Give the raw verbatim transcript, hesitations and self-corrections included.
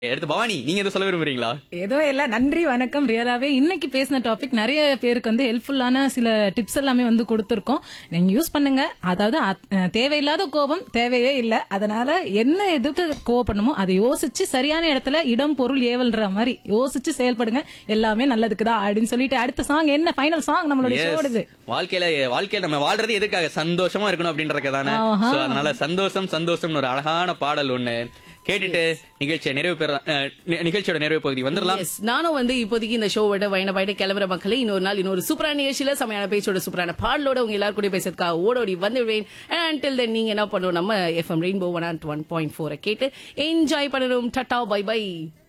அடுத்து பவானி, நீங்க எதுவும் சொல்ல விரும்புறீங்களா? ஏதோ இல்ல. நன்றி, வணக்கம். ரியலாவே இன்னைக்கு பேசின டாபிக் நிறைய பேருக்கு வந்து ஹெல்ப்ஃபுல்லான சில டிப்ஸ் எல்லாமே வந்து கொடுத்திருக்கோம். நீங்க யூஸ் பண்ணுங்க. அதாவது அ- தேவையில்லாத கோபம் தேவையே இல்ல. அதனால என்ன எதுக்கு கோவப்படணுமோ அதை யோசிச்சு சரியான இடத்துல இடம் பொருள் ஏவல்ற மாதிரி யோசிச்சு செயல்படுங்க. எல்லாமே நல்லதுக்கு தான் அப்படின்னு சொல்லிட்டு அடுத்த சாங் என்ன ஃபைனல் சாங் நம்மளோட Yes. ஷோடுது. வாழ்க்கையில வாழ்க்கையில நம்ம வாழ்றது எதுக்காக? சந்தோஷமா இருக்கணும் அப்படின்றதுக்கு தானே. ஆஹா. So, அதனால சந்தோஷம் சந்தோஷம்னு ஒரு அழகான பாடல் ஒண்ணு கேட்டுட்டு நிகழ்ச்சியை நிறைவு பெற அஹ், நி- நிகழ்ச்சியோட நிறைவு பகுதி வந்துடலாம். Yes, நானும் வந்து இப்போதைக்கு இந்த ஷோவோட வயன பாயிட்டு கிளம்புற மக்களை இன்னொரு நாள் இன்னொரு சூப்பரான நிகழ்ச்சியில செமையான பேச்சோட சூப்பரான பாடலோட உங்க எல்லாரும் கூட பேசுறதுக்காக ஓடோடி வந்துடுவேன். Until then நீங்க என்ன பண்ணணும், நம்ம FM rainbow one one point four கேட்டு என்ஜாய் பண்ணணும். Tata, by by.